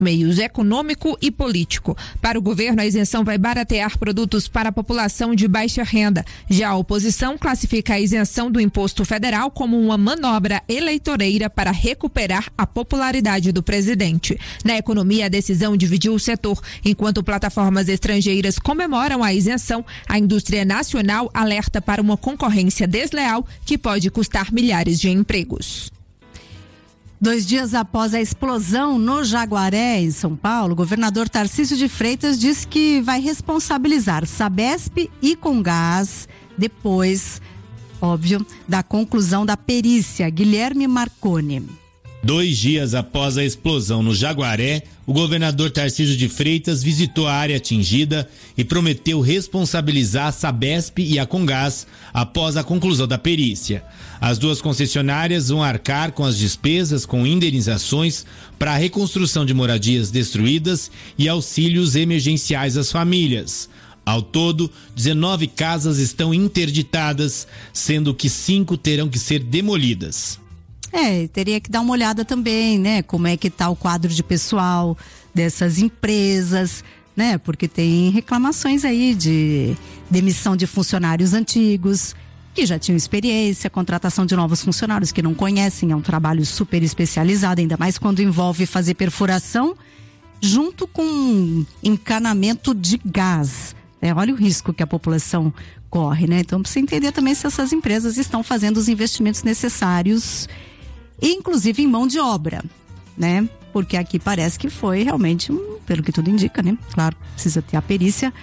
meios econômico e político. Para o governo, a isenção vai baratear produtos para a população de baixa renda. Já a oposição classifica a isenção do imposto federal como uma manobra eleitoreira para recuperar a popularidade do presidente. Na economia, a decisão dividiu o setor. Enquanto plataformas estrangeiras comemoram a isenção, a indústria nacional alerta para uma concorrência desleal que pode custar milhares de empregos. 2 dias após a explosão no Jaguaré, em São Paulo, o governador Tarcísio de Freitas diz que vai responsabilizar Sabesp e Comgás depois, óbvio, da conclusão da perícia. Guilherme Marconi. 2 dias após a explosão no Jaguaré, o governador Tarcísio de Freitas visitou a área atingida e prometeu responsabilizar a Sabesp e a Comgás após a conclusão da perícia. As 2 concessionárias vão arcar com as despesas com indenizações para a reconstrução de moradias destruídas e auxílios emergenciais às famílias. Ao todo, 19 casas estão interditadas, sendo que 5 terão que ser demolidas. Teria que dar uma olhada também, né? Como é que tá o quadro de pessoal dessas empresas, né? Porque tem reclamações aí de demissão de funcionários antigos, que já tinham experiência, contratação de novos funcionários que não conhecem, é um trabalho super especializado, ainda mais quando envolve fazer perfuração junto com encanamento de gás. Olha o risco que a população corre, né? Então precisa entender também se essas empresas estão fazendo os investimentos necessários, inclusive em mão de obra, né? Porque aqui parece que foi realmente, pelo que tudo indica, né? Claro, precisa ter a perícia,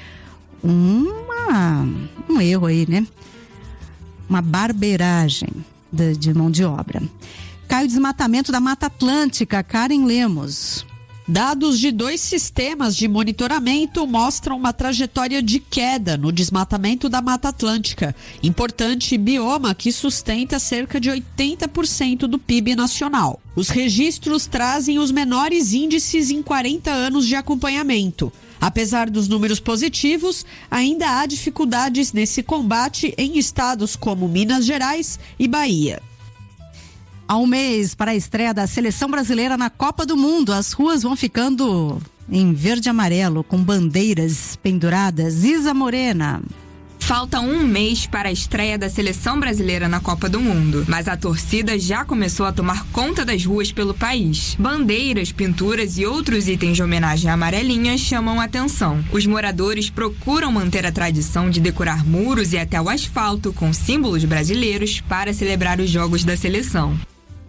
um erro aí, né? Uma barbeiragem de mão de obra. Cai o desmatamento da Mata Atlântica, Karen Lemos. Dados de 2 sistemas de monitoramento mostram uma trajetória de queda no desmatamento da Mata Atlântica, importante bioma que sustenta cerca de 80% do PIB nacional. Os registros trazem os menores índices em 40 anos de acompanhamento. Apesar dos números positivos, ainda há dificuldades nesse combate em estados como Minas Gerais e Bahia. Há um mês para a estreia da seleção brasileira na Copa do Mundo, as ruas vão ficando em verde e amarelo, com bandeiras penduradas. Isa Morena. Falta um mês para a estreia da seleção brasileira na Copa do Mundo, mas a torcida já começou a tomar conta das ruas pelo país. Bandeiras, pinturas e outros itens de homenagem à amarelinha chamam a atenção. Os moradores procuram manter a tradição de decorar muros e até o asfalto com símbolos brasileiros para celebrar os jogos da seleção.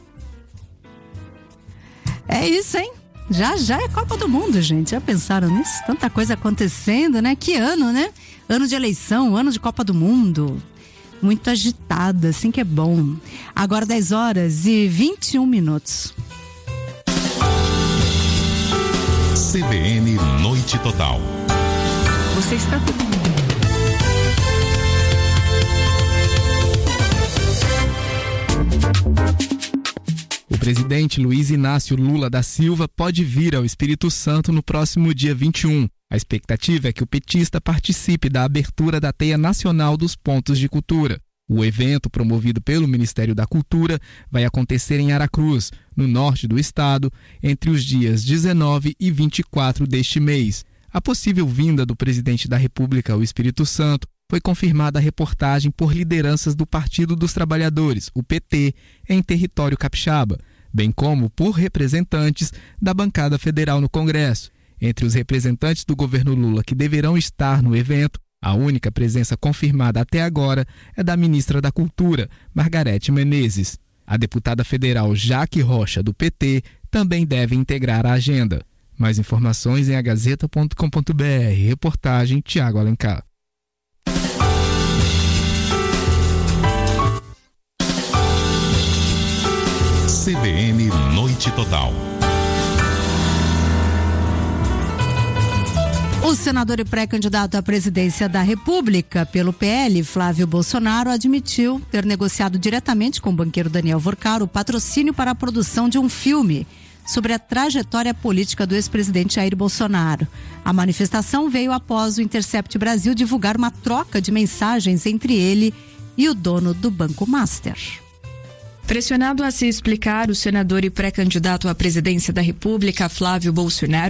É isso, hein? Já é Copa do Mundo, gente. Já pensaram nisso? Tanta coisa acontecendo, né? Que ano, né? Ano de eleição, ano de Copa do Mundo. Muito agitada, assim que é bom. Agora 10h21. CBN Noite Total. Você está O presidente Luiz Inácio Lula da Silva pode vir ao Espírito Santo no próximo dia 21. A expectativa é que o petista participe da abertura da Teia Nacional dos Pontos de Cultura. O evento, promovido pelo Ministério da Cultura, vai acontecer em Aracruz, no norte do estado, entre os dias 19 e 24 deste mês. A possível vinda do presidente da República ao Espírito Santo foi confirmada a reportagem por lideranças do Partido dos Trabalhadores, o PT, em território capixaba, bem como por representantes da bancada federal no Congresso. Entre os representantes do governo Lula que deverão estar no evento, a única presença confirmada até agora é da ministra da Cultura, Margarete Menezes. A deputada federal Jaque Rocha, do PT, também deve integrar a agenda. Mais informações em agazeta.com.br. Reportagem Tiago Alencar. CBN Noite Total. O senador e pré-candidato à presidência da República pelo PL, Flávio Bolsonaro, admitiu ter negociado diretamente com o banqueiro Daniel Vorcaro o patrocínio para a produção de um filme sobre a trajetória política do ex-presidente Jair Bolsonaro. A manifestação veio após o Intercept Brasil divulgar uma troca de mensagens entre ele e o dono do Banco Master. Pressionado a se explicar, o senador e pré-candidato à presidência da República, Flávio Bolsonaro,